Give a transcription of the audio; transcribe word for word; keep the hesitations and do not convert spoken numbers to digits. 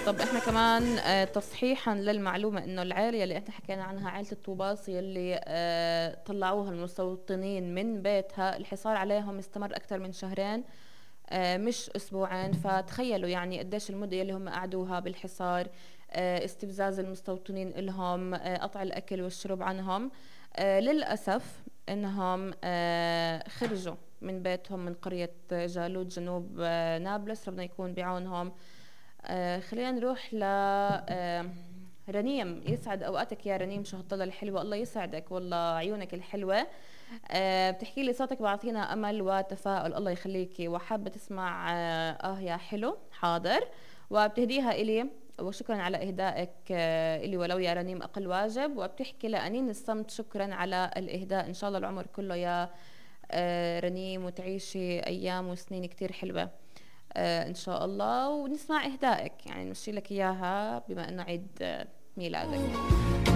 طب احنا كمان آه، تصحيحا للمعلومة انه العائلة اللي احنا حكينا عنها، عائلة الطوباصي اللي آه، طلعوها المستوطنين من بيتها، الحصار عليهم استمر اكثر من شهرين آه، مش اسبوعين. فتخيلوا يعني قديش المدة اللي هم قعدوها بالحصار، آه، استفزاز المستوطنين لهم، آه، قطع الاكل والشرب عنهم. آه، للأسف انهم آه، خرجوا من بيتهم من قرية جالوت جنوب آه، نابلس، ربنا يكون بعونهم. آه خلينا نروح ل آه رنيم. يسعد اوقاتك يا رنيم، شو هالطلة الحلوة، الله يسعدك والله، عيونك الحلوة. آه بتحكي لي صوتك بعطينا امل وتفاؤل، الله يخليكي، وحابة تسمع اه, آه يا حلو، حاضر. وبتهديها الي، وشكرا على اهدائك آه الي ولو يا رنيم اقل واجب. وبتحكي لانين الصمت شكرا على الاهداء، ان شاء الله العمر كله يا آه رنيم، وتعيشي ايام وسنين كتير حلوة آه إن شاء الله. ونسمع إهدائك يعني نمشي لك إياها بما إنه عيد آه، ميلادك.